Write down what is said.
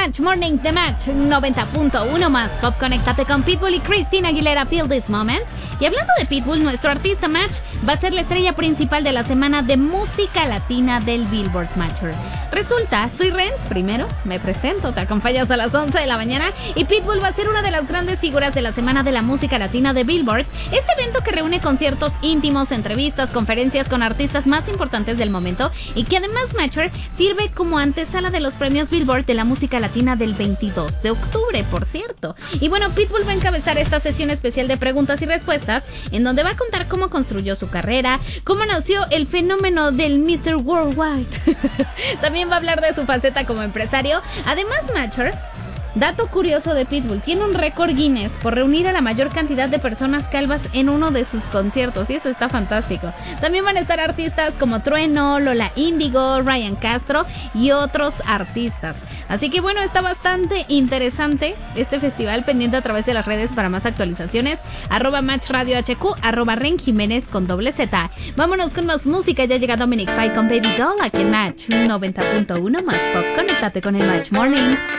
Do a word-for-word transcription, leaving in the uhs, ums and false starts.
Match Morning, The Match noventa punto uno más Pop. Conéctate con Pitbull y Christina Aguilera, Feel This Moment. Y hablando de Pitbull, nuestro artista Match va a ser la estrella principal de la semana de música latina del Billboard Matcher. Resulta, soy Ren, primero, me presento, te acompañas a las once de la mañana y Pitbull va a ser una de las grandes figuras de la semana de la música latina de Billboard, este evento que reúne conciertos íntimos, entrevistas, conferencias con artistas más importantes del momento y que además Matcher sirve como antesala de los premios Billboard de la música latina del veintidós de octubre, por cierto. Y bueno, Pitbull va a encabezar esta sesión especial de preguntas y respuestas en donde va a contar cómo construyó su carrera, cómo nació el fenómeno del mister Worldwide. También va a hablar de su faceta como empresario. Además, Matcher, dato curioso de Pitbull, tiene un récord Guinness por reunir a la mayor cantidad de personas calvas en uno de sus conciertos, y eso está fantástico. También van a estar artistas como Trueno, Lola Índigo, Ryan Castro y otros artistas. Así que bueno, está bastante interesante este festival, pendiente a través de las redes para más actualizaciones, arroba Match Radio H Q, arroba Ren Jiménez con doble Z. Vámonos con más música, ya llega Dominic Fike con Baby Doll aquí en Match noventa punto uno más Pop. Conéctate con el Match Morning.